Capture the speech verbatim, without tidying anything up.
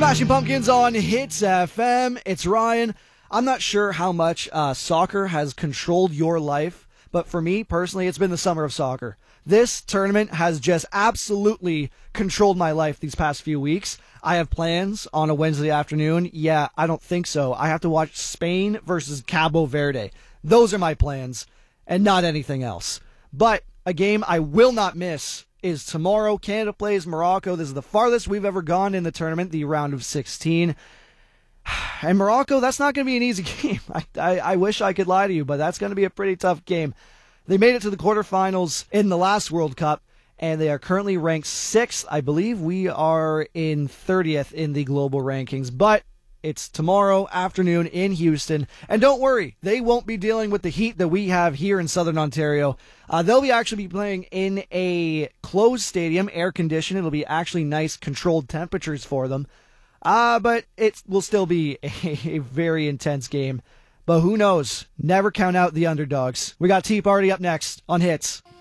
Smashing Pumpkins on Hits F M. It's Ryan. I'm not sure how much uh, soccer has controlled your life, but for me personally, it's been the summer of soccer. This tournament has just absolutely controlled my life these past few weeks. I have plans on a Wednesday afternoon. Yeah, I don't think so. I have to watch Spain versus Cabo Verde. Those are my plans, and not anything else. But a game I will not miss is tomorrow. Canada plays Morocco. This is the farthest we've ever gone in the tournament, the round of sixteen. And Morocco, that's not going to be an easy game. I, I, I wish I could lie to you, but that's going to be a pretty tough game. They made it to the quarterfinals in the last World Cup, and they are currently ranked sixth. I believe we are in thirtieth in the global rankings, but it's tomorrow afternoon in Houston. And don't worry, they won't be dealing with the heat that we have here in Southern Ontario. Uh, they'll be actually be playing in a closed stadium, air-conditioned. It'll be actually nice, controlled temperatures for them. Uh, but it will still be a, a very intense game. But who knows? Never count out the underdogs. We got Tea Party up next on Hits.